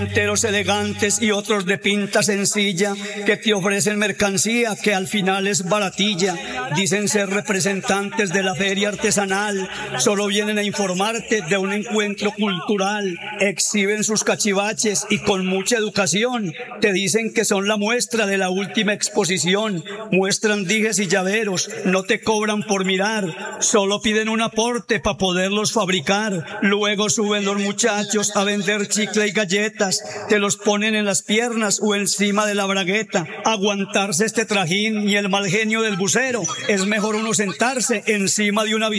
Enteros elegantes y otros de pinta sencilla que te ofrecen mercancía que al final es baratilla. Dicen ser representantes de la feria artesanal, solo vienen a informarte de un encuentro cultural. Exhiben sus cachivaches y con mucha educación te dicen que son la muestra de la última exposición. Muestran dijes y llaveros, no te cobran por mirar, solo piden un aporte para poderlos fabricar. Luego suben los muchachos a vender chicle y galletas, te los ponen en las piernas o encima de la bragueta. Aguantarse este trajín y el mal genio del bucero, es mejor uno sentarse encima de una bicicleta.